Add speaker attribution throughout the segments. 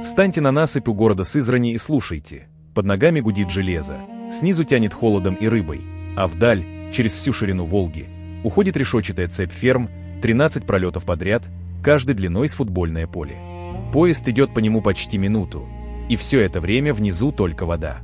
Speaker 1: Встаньте на насыпь у города Сызрани и слушайте. Под ногами гудит железо, снизу тянет холодом и рыбой, а вдаль, через всю ширину Волги, уходит решетчатая цепь ферм, 13 пролетов подряд, каждый длиной с футбольное поле. Поезд идет по нему почти минуту, и все это время внизу только вода.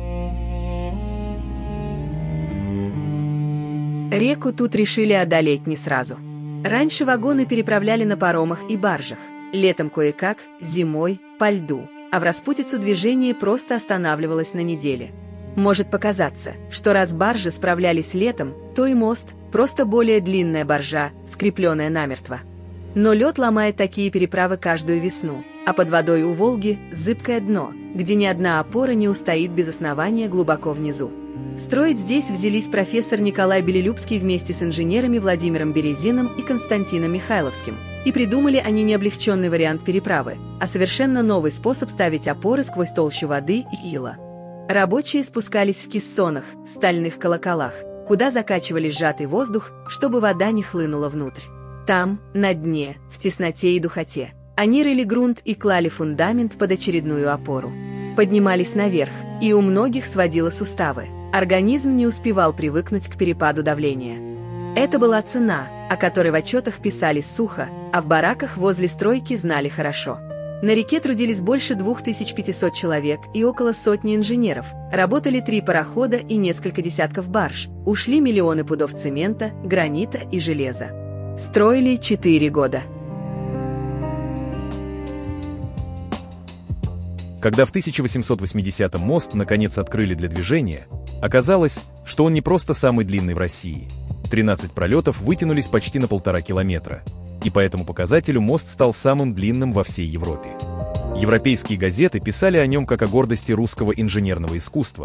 Speaker 2: Реку тут решили одолеть не сразу. Раньше вагоны переправляли на паромах и баржах, летом кое-как, зимой по льду, а в распутицу движение просто останавливалось на неделе. Может показаться, что раз баржи справлялись летом, то и мост – просто более длинная баржа, скрепленная намертво. Но лед ломает такие переправы каждую весну, а под водой у Волги зыбкое дно, где ни одна опора не устоит без основания глубоко внизу. Строить здесь взялись профессор Николай Белелюбский вместе с инженерами Владимиром Березиным и Константином Михайловским. И придумали они не облегченный вариант переправы, а совершенно новый способ ставить опоры сквозь толщу воды и ила. Рабочие спускались в кессонах, стальных колоколах, куда закачивали сжатый воздух, чтобы вода не хлынула внутрь. Там, на дне, в тесноте и духоте, они рыли грунт и клали фундамент под очередную опору. Поднимались наверх, и у многих сводило суставы. Организм не успевал привыкнуть к перепаду давления. Это была цена, о которой в отчетах писали сухо, а в бараках возле стройки знали хорошо. На реке трудились больше 2500 человек и около сотни инженеров. Работали 3 парохода и несколько десятков барж. Ушли миллионы пудов цемента, гранита и железа. Строили 4 года.
Speaker 1: Когда в 1880-м мост наконец открыли для движения, оказалось, что он не просто самый длинный в России. 13 пролетов вытянулись почти на 1,5 километра, и по этому показателю мост стал самым длинным во всей Европе. Европейские газеты писали о нем как о гордости русского инженерного искусства,